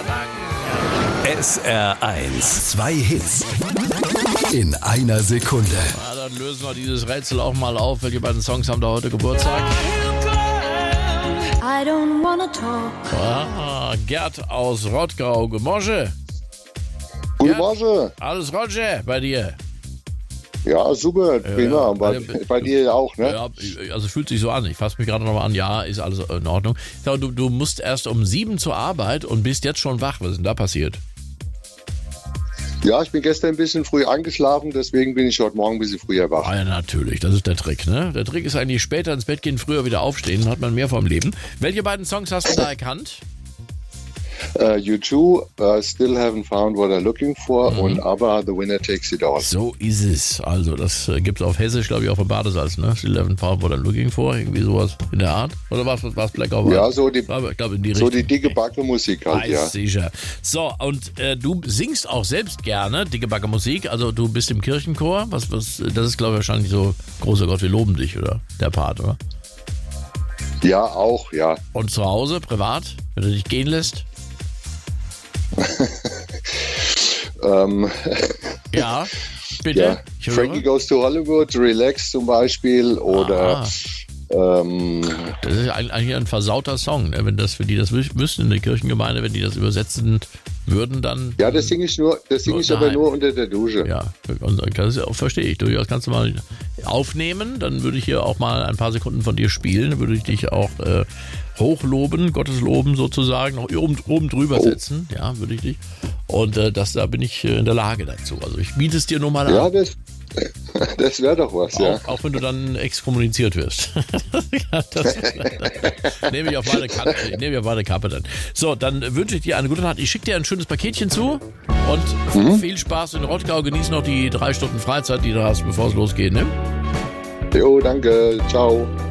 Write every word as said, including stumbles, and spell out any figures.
S R eins. Zwei Hits in einer Sekunde. Na, dann lösen wir dieses Rätsel auch mal auf. Welche beiden Songs haben da heute Geburtstag? I don't wanna talk. Ah, Gerd aus Rottgau. Guten Morgen. Guten Morgen. Alles Roger bei dir? Ja, super, prima. ja. Bei, bei dir auch, ne? Ja, also fühlt sich so an. Ich fasse mich gerade nochmal an. Ja, ist alles in Ordnung. Du, du musst erst um sieben zur Arbeit und bist jetzt schon wach. Was ist denn da passiert? Ja, ich bin gestern ein bisschen früh eingeschlafen, deswegen bin ich heute Morgen ein bisschen früher wach. Ah, ja, natürlich. Das ist der Trick, ne? Der Trick ist eigentlich später ins Bett gehen, früher wieder aufstehen. Dann hat man mehr vom Leben. Welche beiden Songs hast du da erkannt? Uh, U two, uh, Still Haven't Found What I'm Looking For mhm. und ABBA, The Winner Takes It All. So ist es. Also, das äh, gibt es auf Hessisch, glaube ich, auch im Badesalz, ne? Still Haven't Found What I'm Looking For. Irgendwie sowas in der Art. Oder was was Black or White? Ja, so die, Aber ich glaube, in die so Richtung. die dicke Backe-Musik halt, Weiß ja. Sicher. So, und äh, du singst auch selbst gerne dicke Backe Musik. Also, du bist im Kirchenchor. Was, was, das ist, glaube ich, wahrscheinlich so, großer Gott, wir loben dich, oder? Der Part, oder? Ja, auch, ja. Und zu Hause, privat, wenn du dich gehen lässt? ähm, ja, bitte. Ja. Ich höre. Frankie Goes to Hollywood, Relax zum Beispiel oder Ah. ähm, Das ist eigentlich ein versauter Song, ne? Wenn das für die das wü- wüssten in der Kirchengemeinde, wenn die das übersetzen würden, dann. ja, das singe ich nur, das singe ich aber Nein. nur unter der Dusche. Ja, und das ist auch, verstehe ich durchaus. Kannst du mal aufnehmen, dann würde ich hier auch mal ein paar Sekunden von dir spielen, dann würde ich dich auch äh, hochloben, Gottes loben sozusagen, noch oben, oben drüber Oh. setzen, ja, würde ich dich. Und äh, das, da bin ich äh, in der Lage dazu. Also ich biete es dir nur mal an. Ja, das, das wäre doch was, ja. Auch, auch wenn du dann exkommuniziert wirst. Ja, das, nehme ich auf meine Kappe, nehme ich auf meine Kappe dann. So, dann wünsche ich dir eine gute Nacht. Ich schicke dir ein schönes Paketchen zu und Mhm. viel Spaß in Rottgau. Genieß noch die drei Stunden Freizeit, die du hast, bevor es losgeht. Ne? Jo, danke, ciao.